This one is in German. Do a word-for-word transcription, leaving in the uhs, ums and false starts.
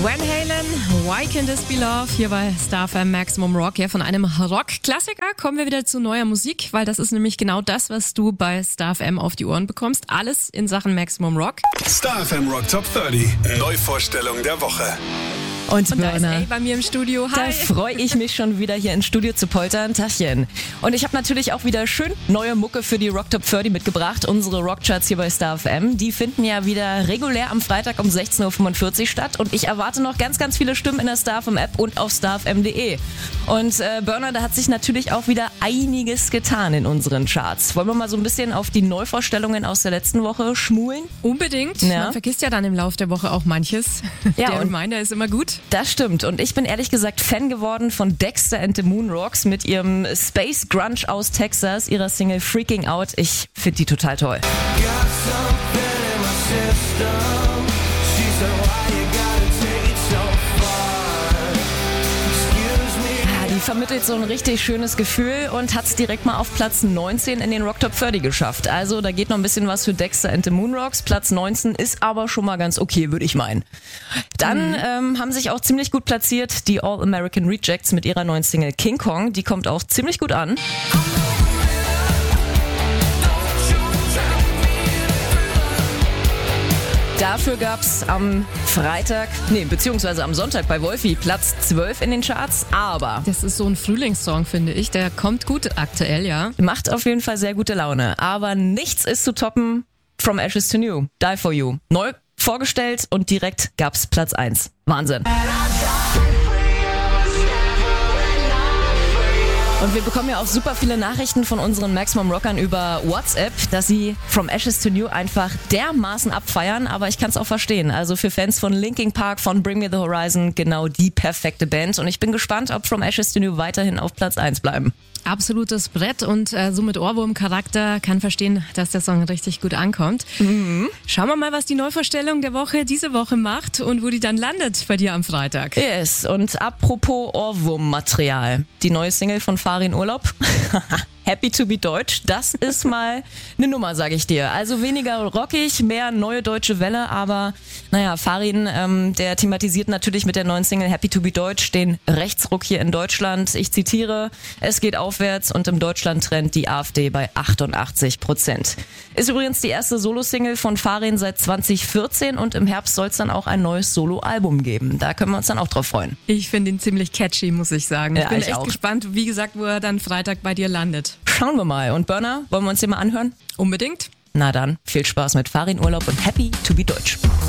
Van Halen, Why Can This Be Love, hier bei Star F M Maximum Rock. Ja, von einem Rock-Klassiker kommen wir wieder zu neuer Musik, weil das ist nämlich genau das, was du bei Star F M auf die Ohren bekommst. Alles in Sachen Maximum Rock. Star F M Rock Top dreißig, Neuvorstellung der Woche. Und, und da ist A bei mir im Studio. Hi. Da freue ich mich schon wieder hier ins Studio zu poltern. Tachchen. Und ich habe natürlich auch wieder schön neue Mucke für die Rock Top dreißig mitgebracht. Unsere Rockcharts hier bei Star F M. Die finden ja wieder regulär am Freitag um sechzehn Uhr fünfundvierzig statt. Und ich erwarte noch ganz, ganz viele Stimmen in der Star F M App und auf star f m punkt d e. Und äh, Burner, da hat sich natürlich auch wieder einiges getan in unseren Charts. Wollen wir mal so ein bisschen auf die Neuvorstellungen aus der letzten Woche schmulen? Unbedingt. Ja. Man vergisst ja dann im Lauf der Woche auch manches. Ja, der und Reminder ist immer gut. Das stimmt. Und ich bin ehrlich gesagt Fan geworden von Dexter and the Moonrocks mit ihrem Space Grunge aus Texas, ihrer Single Freaking Out. Ich finde die total toll. Die vermittelt so ein richtig schönes Gefühl und hat es direkt mal auf Platz neunzehn in den Rock Top dreißig geschafft. Also da geht noch ein bisschen was für Dexter and the Moonrocks. Platz neunzehn ist aber schon mal ganz okay, würde ich meinen. Dann mhm. ähm, haben sich auch ziemlich gut platziert die All American Rejects mit ihrer neuen Single King Kong. Die kommt auch ziemlich gut an. Dafür gab's am Freitag, nee, beziehungsweise am Sonntag bei Wolfi Platz zwölf in den Charts, aber... Das ist so ein Frühlingssong, finde ich. Der kommt gut aktuell, ja. Macht auf jeden Fall sehr gute Laune. Aber nichts ist zu toppen. From Ashes to New, Die For You. Neu vorgestellt und direkt gab's Platz eins. Wahnsinn. Und wir bekommen ja auch super viele Nachrichten von unseren Maximum Rockern über WhatsApp, dass sie From Ashes to New einfach dermaßen abfeiern, aber ich kann es auch verstehen. Also für Fans von Linkin Park, von Bring Me The Horizon, genau die perfekte Band. Und ich bin gespannt, ob From Ashes to New weiterhin auf Platz eins bleiben. Absolutes Brett und äh, so mit Ohrwurm-Charakter, kann verstehen, dass der Song richtig gut ankommt. Mhm. Schauen wir mal, was die Neuvorstellung der Woche diese Woche macht und wo die dann landet bei dir am Freitag. Yes, und apropos Ohrwurm-Material, die neue Single von Farin Urlaub, Happy to be Deutsch, das ist mal eine Nummer, sage ich dir. Also weniger rockig, mehr neue deutsche Welle, aber naja, Farin, ähm, der thematisiert natürlich mit der neuen Single Happy to be Deutsch den Rechtsruck hier in Deutschland. Ich zitiere, es geht aufwärts und im Deutschland-Trend die AfD bei achtundachtzig Prozent. Ist übrigens die erste Solo-Single von Farin seit zwanzig vierzehn und im Herbst soll es dann auch ein neues Solo-Album geben. Da können wir uns dann auch drauf freuen. Ich finde ihn ziemlich catchy, muss ich sagen. Ja, ich bin ich echt auch. gespannt, wie gesagt, wo er dann Freitag bei dir landet. Schauen wir mal. Und Burner, wollen wir uns den mal anhören? Unbedingt. Na dann, viel Spaß mit Farin Urlaub und Happy to be Deutsch.